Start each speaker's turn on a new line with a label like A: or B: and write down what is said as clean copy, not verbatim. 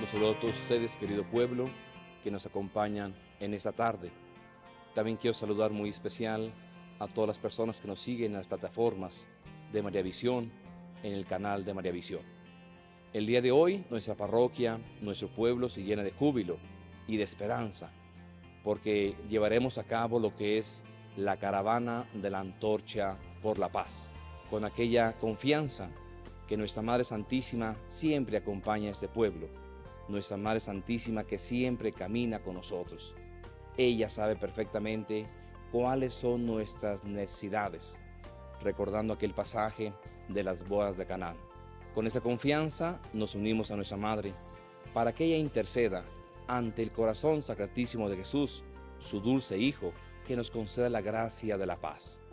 A: Los saludo a todos ustedes, querido pueblo, que nos acompañan en esta tarde. También quiero saludar muy especial a todas las personas que nos siguen en las plataformas de María Visión, en el canal de María Visión. El día de hoy, nuestra parroquia, nuestro pueblo se llena de júbilo y de esperanza, porque llevaremos a cabo lo que es la caravana de la antorcha por la paz, con aquella confianza que nuestra Madre Santísima siempre acompaña a este pueblo, nuestra Madre Santísima que siempre camina con nosotros. Ella sabe perfectamente cuáles son nuestras necesidades, recordando aquel pasaje de las bodas de Canaán. Con esa confianza nos unimos a nuestra Madre para que ella interceda ante el corazón sacratísimo de Jesús, su dulce Hijo, que nos conceda la gracia de la paz.